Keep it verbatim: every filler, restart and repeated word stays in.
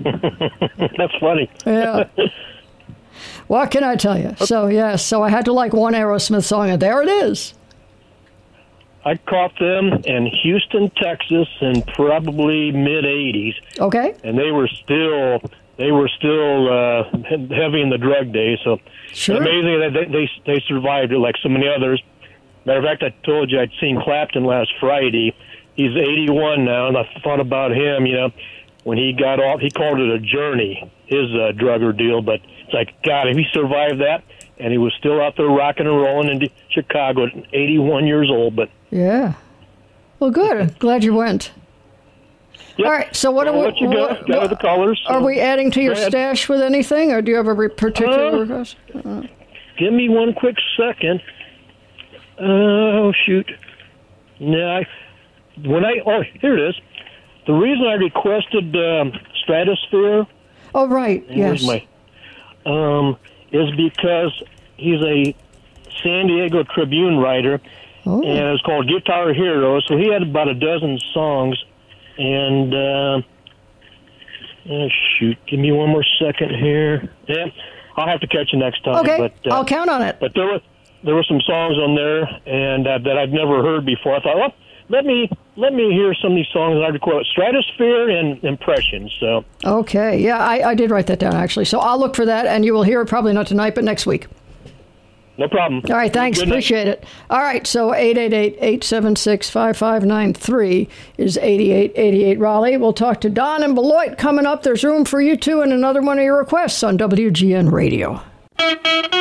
That's funny. Yeah. What can I tell you? So, yes, so I had to like one Aerosmith song, and there it is. I caught them in Houston, Texas, in probably mid eighties. Okay. And they were still they were still uh, heavy in the drug days. So Sure. amazing that they, they they survived it like so many others. Matter of fact, I told you I'd seen Clapton last Friday. He's eighty-one now, and I thought about him. You know, when he got off, he called it a journey, his uh, drug ordeal. But it's like, God, if he survived that, and he was still out there rocking and rolling in Chicago at eighty-one years old. But yeah. Well, good. I'm glad you went. Yep. All right. So what I'll are we? let you go. What, Gather the colors. Are so. we adding to your stash with anything, or do you have a re- particular Uh, request? Uh, Give me one quick second. Oh, shoot. No, I, when I, oh, here it is. The reason I requested um, Stratosphere oh, right. where's Yes. my, um, is because he's a San Diego Tribune writer, Oh. and it's called Guitar Hero. So he had about a dozen songs, and, uh, oh, shoot, give me one more second here. Yeah, I'll have to catch you next time. Okay. But, uh, I'll count on it. But there were there were some songs on there, and uh, that I'd never heard before. I thought, well, let me let me hear some of these songs. And I'd quote Stratosphere and Impressions. So Okay. Yeah, I, I did write that down, actually. So I'll look for that, and you will hear it probably not tonight, but next week. no problem. All right, thanks. Good night. Appreciate it. All right, so eight eight eight, eight seven six, five five nine three is eighty-eight eighty-eight Raleigh. We'll talk to Don and Beloit coming up. There's room for you, too, and another one of your requests on W G N Radio.